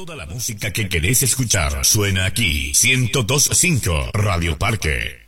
Toda la música que querés escuchar suena aquí. 102.5 Radio Parque.